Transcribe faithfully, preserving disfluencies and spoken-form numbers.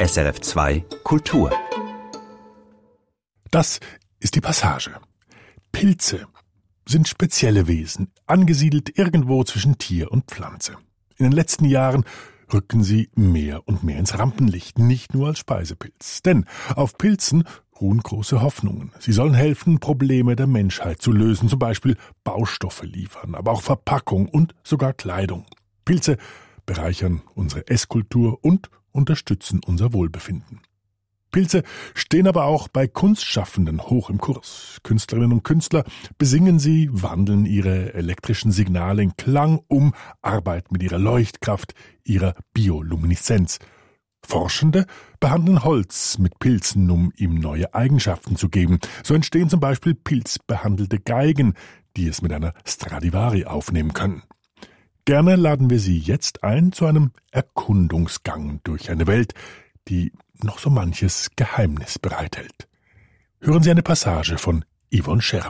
S R F zwei Kultur. Das ist die Passage. Pilze sind spezielle Wesen, angesiedelt irgendwo zwischen Tier und Pflanze. In den letzten Jahren rücken sie mehr und mehr ins Rampenlicht, nicht nur als Speisepilz. Denn auf Pilzen ruhen große Hoffnungen. Sie sollen helfen, Probleme der Menschheit zu lösen, zum Beispiel Baustoffe liefern, aber auch Verpackung und sogar Kleidung. Pilze bereichern unsere Esskultur und unterstützen unser Wohlbefinden. Pilze stehen aber auch bei Kunstschaffenden hoch im Kurs. Künstlerinnen und Künstler besingen sie, wandeln ihre elektrischen Signale in Klang um, arbeiten mit ihrer Leuchtkraft, ihrer Biolumineszenz. Forschende behandeln Holz mit Pilzen, um ihm neue Eigenschaften zu geben. So entstehen zum Beispiel pilzbehandelte Geigen, die es mit einer Stradivari aufnehmen können. Gerne laden wir Sie jetzt ein zu einem Erkundungsgang durch eine Welt, die noch so manches Geheimnis bereithält. Hören Sie eine Passage von Yvonne Scherf.